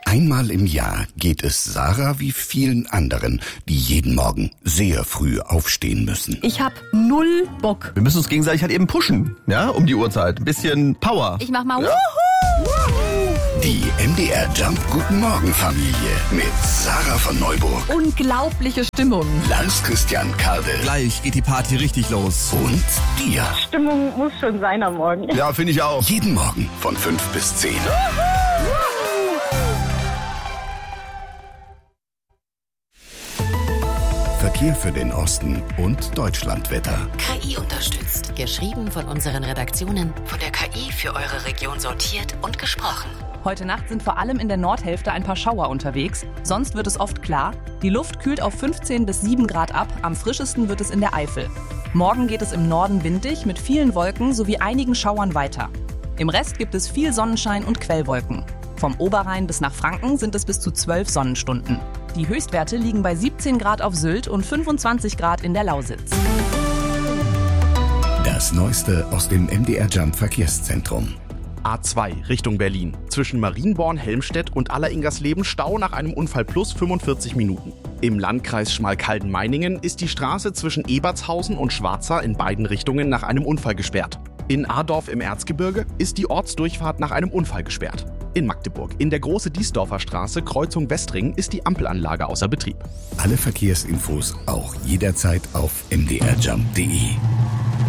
Einmal im Jahr geht es Sarah wie vielen anderen, die jeden Morgen sehr früh aufstehen müssen. Ich hab 0 Bock. Wir müssen uns gegenseitig halt eben pushen, ja, um die Uhrzeit. Ein bisschen Power. Ich mach mal Die MDR Jump Guten Morgen Familie mit Sarah von Neuburg, Unglaubliche Stimmung. Lars Christian Kade Gleich geht die Party richtig los. und dir. Stimmung muss schon sein am Morgen. Ja, finde ich auch. Jeden Morgen von 5 bis 10. Verkehr für den Osten und Deutschlandwetter. KI unterstützt. Geschrieben von unseren Redaktionen, von der KI für eure Region sortiert und gesprochen. Heute Nacht sind vor allem in der Nordhälfte ein paar Schauer unterwegs. Sonst wird es oft klar. Die Luft kühlt auf 15 bis 7 Grad ab. Am frischesten wird es in der Eifel. Morgen geht es im Norden windig mit vielen Wolken sowie einigen Schauern weiter. Im Rest gibt es viel Sonnenschein und Quellwolken. Vom Oberrhein bis nach Franken sind es bis zu 12 Sonnenstunden. Die Höchstwerte liegen bei 17 Grad auf Sylt und 25 Grad in der Lausitz. Das Neueste aus dem MDR Jump Verkehrszentrum. A2 Richtung Berlin. Zwischen Marienborn, Helmstedt und Alleringersleben Stau nach einem Unfall plus 45 Minuten. Im Landkreis Schmalkalden-Meiningen ist die Straße zwischen Ebertshausen und Schwarza in beiden Richtungen nach einem Unfall gesperrt. In Adorf im Erzgebirge ist die Ortsdurchfahrt nach einem Unfall gesperrt. In Magdeburg, in der Große Diesdorfer Straße, Kreuzung Westring, ist die Ampelanlage außer Betrieb. Alle Verkehrsinfos auch jederzeit auf mdrjump.de.